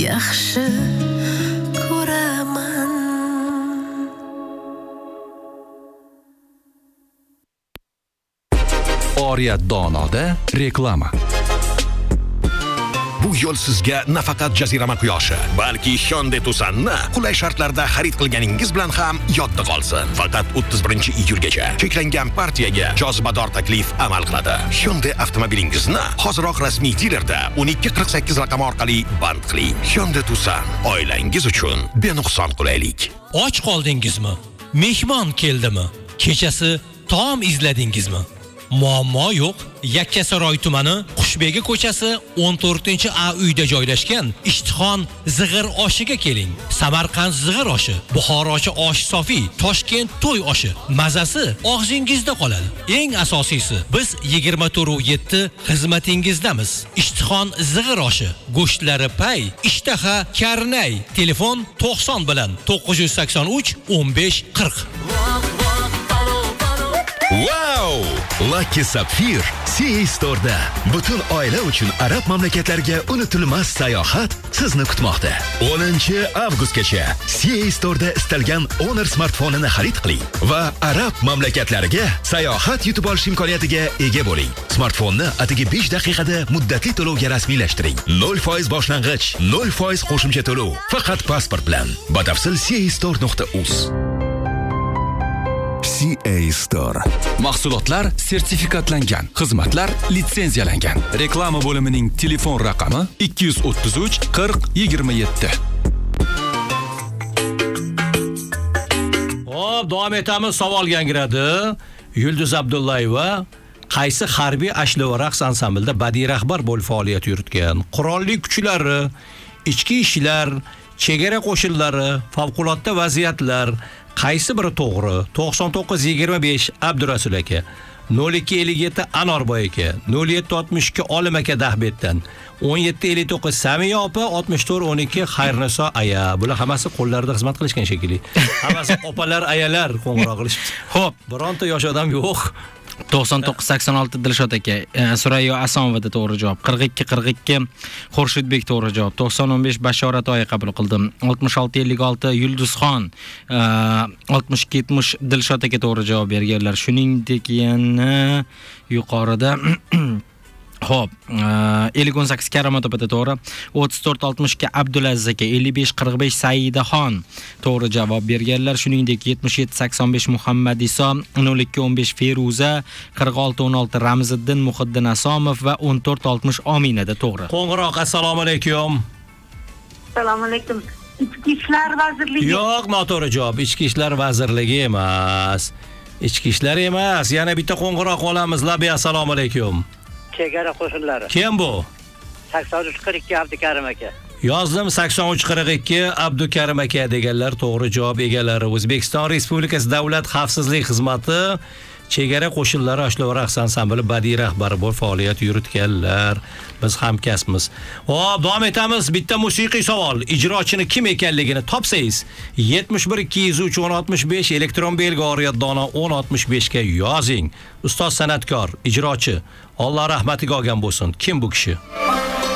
yaxshi ko'raman. Oriyat Donoda reklama. Bu yo'l sizga nafaqat jazirama quyoshi, balki Hyundai Tucson'ni qulay shartlarda xarid qilganingiz bilan ham yodda qolsin. Faqat 31-iyulgacha cheklangan partiyaga jozibador taklif amal qiladi. Hyundai avtomobilingizni hoziroq rasmiy dilerda 1248 raqami orqali band qiling. Hyundai Tucson oilangiz uchun benuqson qulaylik. Och qoldingizmi? Mehmon keldimi? Kechasi taom izladingizmi? Muammo yo'q. Yakkasaroy tumani Qushbegi ko'chasi 14-A uyda joylashgan Ishtixon zig'ir oshiga keling. Samarqand zig'ir oshi, Buxorochi osh sofi, Toshkent to'y oshi. Mazasi og'zingizda qoladi. Eng asosiysi, biz 24/7 xizmatingizdamiz. Ishtixon zig'ir oshi, go'shtlari pay, ishtaha karnay. Telefon 90 bilan 983 15 40. Wow! Lucky Sapphire CA Store'da butun oila uchun arab mamlakatlariga unutilmas sayohat sizni kutmoqda. 10-avgustgacha CA Store'da istalgan Honor smartfonini xarid qiling va arab mamlakatlariga sayohat yutib olish imkoniyatiga ega bo'ling. Smartfonni atigi 5 daqiqada muddatli to'lovga rasmiylashtiring. 0% boshlang'ich, 0% qo'shimcha to'lov. Faqat pasport bilan. Batafsil castore.uz. CA Store. Mahsulotlar sertifikatlangan, xizmatlar litsenziyalangan. Reklama bo'limining telefon raqami 233 40 27. Hop, davom etamiz. Savol yangradi. Yulduz Abdullayeva qaysi harbiy ashlo va raqs ansamblida badiiy rahbar bo'lib faoliyat yuritgan? Qurolli kuchlari, ichki ishlar, chegara qo'shinlari, favqulodda vaziyatlar qaysi biri to'g'ri? 9925 Abdurasul aka, 0257 Anorboy aka, 0762 Olim aka Dahbetdan, 1759 Samiya opa, 6412 Xayrniso aya. Bular hammasi qo'llarida xizmat qilishgan shekilli. Hammasi opalar, ayalar qo'ng'iroq qilishibdi. Xo'p, bironta yosh odam yo'q. 9986 Dilshod aka, Surayyo Asomovada to'g'ri javob. 4242 Xurshidbek to'g'ri javob. 9015 Bashorat oyi qabul qildim. 6656 Yulduzxon, 6270 Dilshod aka to'g'ri javob berganlar. Shuningdek yana yuqorida Xo'p, 58 Karomat opa to'g'ri. 3462 Abdulaziz aka, 5545 Saidaxon to'g'ri javob berganlar. Shuningdek 7785 Muhammad Iso, 0215 Feruza, 4616 Ramziddin Muhiddin Asomov va 1460 Ominada to'g'ri. Qo'ng'iroq, assalomu alaykum. Assalomu alaykum. Ichki ishlar vazirligi. Yo'q, noto'g'ri javob. Ichki ishlar vazirligi emas. Ichki ishlar emas. Yana bitta qo'ng'iroq olamiz. Labi, assalomu alaykum. Chegara qo'shinlari. Kim bu? 8342 Abdukarim aka. Yozdim 8342 Abdukarim aka deganlar to'g'ri javob egalari. O'zbekiston Respublikasi Davlat xavfsizlik xizmati chegara qo'shinlari ashlo va raqs ansambli badiiy rahbari bo'lib faoliyat yuritganlar. Biz hamkasbmiz. Hop, davom etamiz. Bitta musiqiy savol. Ijrochini kim ekanligini topsangiz 71 203 1065 elektron belgi Oriyat Dono 1065 ga yozing. Ustoz san'atkor, ijrochi. Alloh rahmatiga olgan bo'lsin. Kim bu kishi?